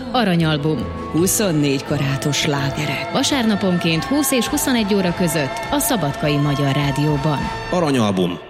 Aranyalbum. 24 karátos slágerek. Vasárnaponként 20 és 21 óra között a Szabadkai Magyar Rádióban. Aranyalbum.